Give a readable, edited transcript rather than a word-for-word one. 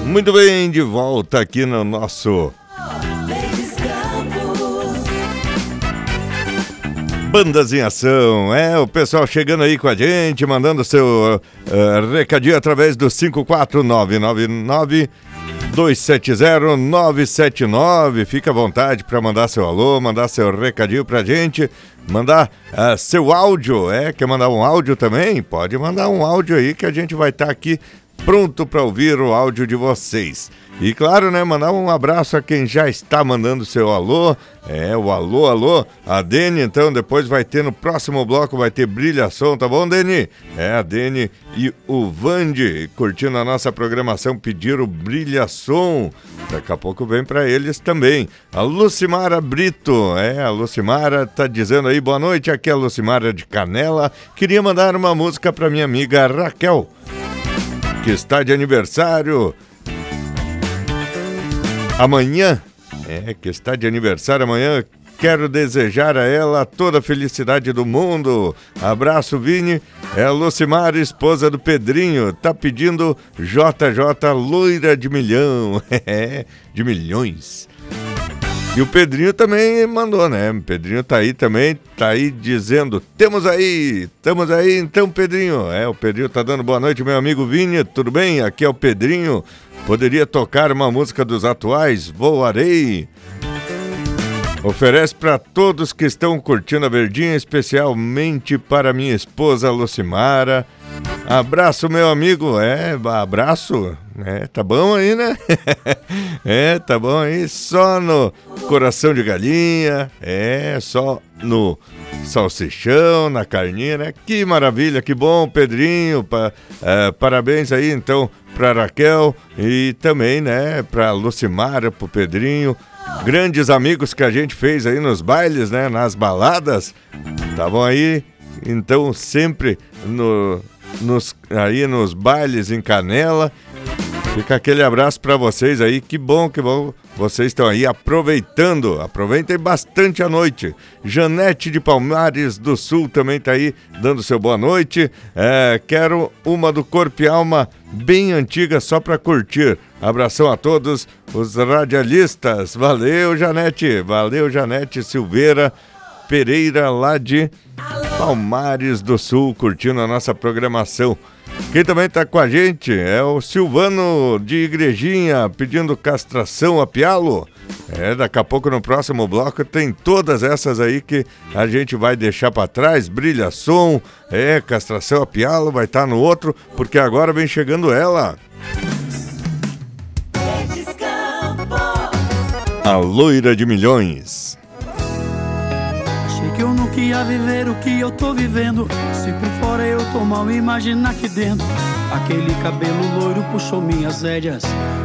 Muito bem, de volta aqui no nosso Bandas em Ação. O pessoal chegando aí com a gente, mandando seu recadinho através do 54999-270-979. Fica à vontade para mandar seu alô, mandar seu recadinho pra gente, mandar seu áudio. Quer mandar um áudio também? Pode mandar um áudio aí que a gente vai estar aqui pronto para ouvir o áudio de vocês. E claro, né, mandar um abraço a quem já está mandando seu alô. O alô. A Deni, então, depois vai ter no próximo bloco, vai ter Brilhação, tá bom, Deni? A Deni e o Vande curtindo a nossa programação, pediram Brilhação. Daqui a pouco vem para eles também. A Lucimara Brito, a Lucimara tá dizendo aí, boa noite, aqui é a Lucimara de Canela. Queria mandar uma música para minha amiga Raquel, que está de aniversário amanhã, que está de aniversário amanhã. Quero desejar a ela toda a felicidade do mundo. Abraço, Vini. É a Lucimara, esposa do Pedrinho, tá pedindo JJ Loira de Milhão. De milhões. E o Pedrinho também mandou, né? O Pedrinho tá aí também, tá aí dizendo, estamos aí então, Pedrinho. O Pedrinho tá dando boa noite, meu amigo Vini, tudo bem? Aqui é o Pedrinho. Poderia tocar uma música dos atuais? Voarei. Oferece para todos que estão curtindo a Verdinha, especialmente para minha esposa Lucimara. Abraço, meu amigo. Abraço. Tá bom aí, né? Tá bom aí. Só no coração de galinha. Só no salsichão, na carninha, né? Que maravilha, que bom, Pedrinho. Parabéns aí, então, pra Raquel e também, né, pra Lucimara, pro Pedrinho. Grandes amigos que a gente fez aí nos bailes, né? Nas baladas. Estavam aí, então, sempre aí nos bailes em Canela. Fica aquele abraço para vocês aí, que bom vocês estão aí aproveitando, aproveitem bastante a noite. Janete de Palmares do Sul também tá aí dando seu boa noite. Quero uma do Corpo e Alma bem antiga só para curtir. Abração a todos os radialistas. Valeu, Janete Silveira Pereira lá de Palmares do Sul, curtindo a nossa programação. Quem também está com a gente é o Silvano de Igrejinha, pedindo castração a pialo. Daqui a pouco no próximo bloco tem todas essas aí que a gente vai deixar para trás. Brilhação, castração a pialo, vai estar no outro, porque agora vem chegando ela. A Loira de Milhões. Que eu nunca ia viver o que eu tô vivendo. Se por fora eu tô mal, imagina aqui dentro. Aquele cabelo loiro puxou minhas rédeas.